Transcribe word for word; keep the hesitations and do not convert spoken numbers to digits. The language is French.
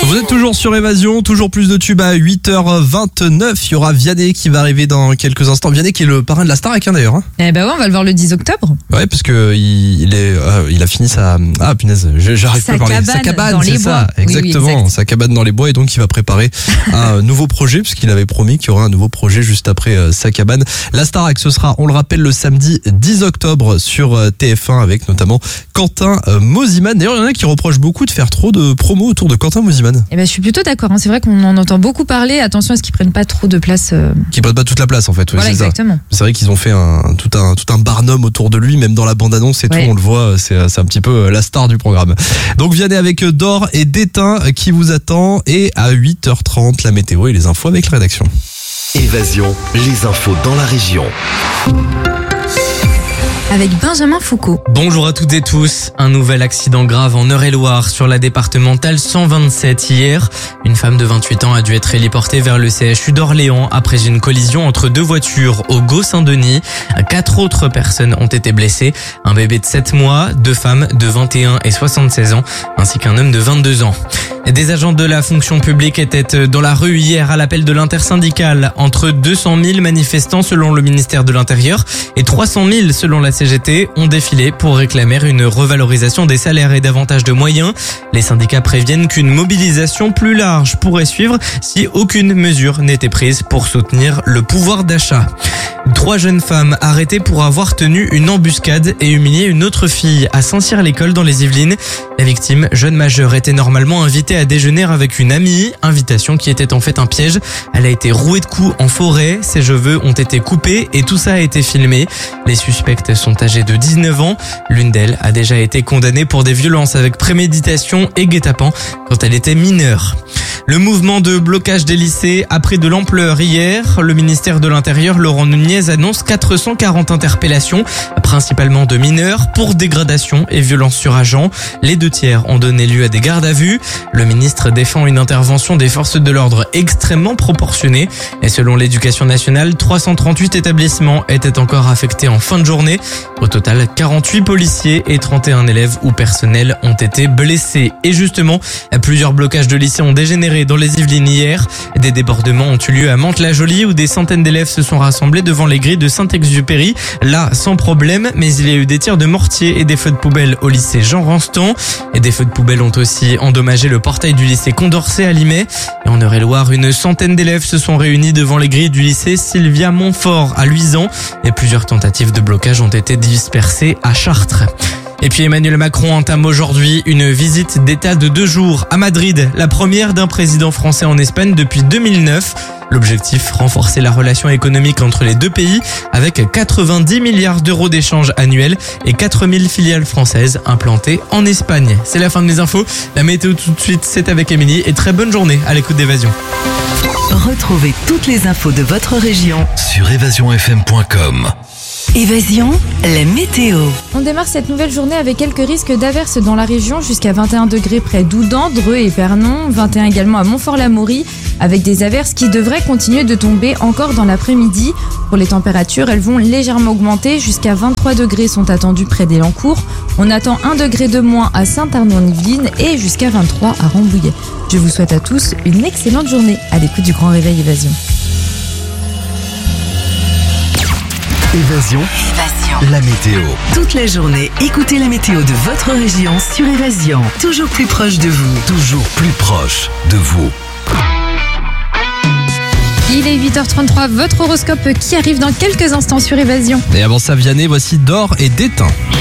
Vous êtes toujours sur Évasion, toujours plus de tubes à huit heures vingt-neuf. Il y aura Vianney qui va arriver dans quelques instants. Vianney qui est le parrain de la Starac hein, d'ailleurs. Hein. Eh ben ouais, on va le voir le dix octobre. Ouais, parce que il, il est, euh, il a fini sa, ah punaise, j'arrive pas à parler. Sa cabane dans les c'est bois. ça, exactement, oui, oui, exact. Sa cabane dans les bois et donc il va préparer un nouveau projet puisqu'il avait promis qu'il y aura un nouveau projet juste après euh, sa cabane. La Starac, ce sera, on le rappelle, le samedi dix octobre sur euh, T F un avec notamment Quentin euh, Mosimann. D'ailleurs, il y en a qui reprochent beaucoup de faire trop de promos autour de Quentin Mosimann. Eh ben, je suis plutôt d'accord. Hein. C'est vrai qu'on en entend beaucoup parler. Attention à ce qu'ils prennent pas trop de place. Euh... Qui prennent pas toute la place en fait. Oui, voilà, c'est exactement. Ça. C'est vrai qu'ils ont fait un, tout un tout un barnum autour de lui, même dans la bande-annonce et ouais. tout. On le voit, c'est c'est un petit peu la star du programme. Donc Vianney avec Dor et Détain qui vous attend et à huit heures trente la météo et les infos avec la rédaction. Évasion, les infos dans la région. Avec Benjamin Foucault. Bonjour à toutes et tous. Un nouvel accident grave en Eure-et-Loire sur la départementale cent vingt-sept hier. Une femme de vingt-huit ans a dû être héliportée vers le C H U d'Orléans après une collision entre deux voitures au Gau-Saint-Denis. Quatre autres personnes ont été blessées. Un bébé de sept mois, deux femmes de vingt et un et soixante-seize ans, ainsi qu'un homme de vingt-deux ans. Des agents de la fonction publique étaient dans la rue hier à l'appel de l'intersyndicale. Entre deux cent mille manifestants selon le ministère de l'Intérieur et trois cent mille selon la C G T ont défilé pour réclamer une revalorisation des salaires et davantage de moyens. Les syndicats préviennent qu'une mobilisation plus large pourrait suivre si aucune mesure n'était prise pour soutenir le pouvoir d'achat. Trois jeunes femmes arrêtées pour avoir tenu une embuscade et humilié une autre fille à Saint-Cyr-l'École dans les Yvelines. La victime, jeune majeure, était normalement invitée à déjeuner avec une amie, invitation qui était en fait un piège. Elle a été rouée de coups en forêt, ses cheveux ont été coupés et tout ça a été filmé. Les suspectes sont âgées de dix-neuf ans. L'une d'elles a déjà été condamnée pour des violences avec préméditation et guet-apens quand elle était mineure. Le mouvement de blocage des lycées a pris de l'ampleur hier. Le ministère de l'Intérieur, Laurent Nunez, annonce quatre cent quarante interpellations, principalement de mineurs, pour dégradation et violence sur agents. Les deux tiers ont donné lieu à des gardes à vue. Le ministre défend une intervention des forces de l'ordre extrêmement proportionnée. Et selon l'Éducation nationale, trois cent trente-huit établissements étaient encore affectés en fin de journée. Au total, quarante-huit policiers et trente et un élèves ou personnels ont été blessés. Et justement, plusieurs blocages de lycées ont dégénéré dans les Yvelines hier. Des débordements ont eu lieu à Mantes-la-Jolie où des centaines d'élèves se sont rassemblés devant les grilles de Saint-Exupéry. Là, sans problème, mais il y a eu des tirs de mortier et des feux de poubelle au lycée Jean Ranstan. Et des feux de poubelle ont aussi endommagé le portail du lycée Condorcet à Limay. Et en Eure-et-Loire, une centaine d'élèves se sont réunis devant les grilles du lycée Sylvia Montfort à Luisan. Et plusieurs tentatives de blocage ont été dispersées à Chartres. Et puis Emmanuel Macron entame aujourd'hui une visite d'État de deux jours à Madrid, la première d'un président français en Espagne depuis deux mille neuf. L'objectif, renforcer la relation économique entre les deux pays avec quatre-vingt-dix milliards d'euros d'échanges annuels et quatre mille filiales françaises implantées en Espagne. C'est la fin de mes infos. La météo tout de suite, c'est avec Émilie et très bonne journée à l'écoute d'Évasion. Retrouvez toutes les infos de votre région sur évasion f m point com. Évasion, la météo. On démarre cette nouvelle journée avec quelques risques d'averses dans la région jusqu'à vingt et un degrés près d'Oudan, Dreux et Pernon, vingt et un également à Montfort-l'Amaury, avec des averses qui devraient continuer de tomber encore dans l'après-midi. Pour les températures, elles vont légèrement augmenter, jusqu'à vingt-trois degrés sont attendus près d'Élancourt. On attend un degré de moins à Saint-Arnaud-en-Yvelines et jusqu'à vingt-trois à Rambouillet. Je vous souhaite à tous une excellente journée à l'écoute du Grand Réveil Évasion. Évasion, Évasion, la météo. toute la journée, écoutez la météo de votre région sur Évasion. Toujours plus proche de vous. Toujours plus proche de vous. Il est huit heures trente-trois, votre horoscope qui arrive dans quelques instants sur Évasion. Et avant ça, Vianney, voici Dor et Détain.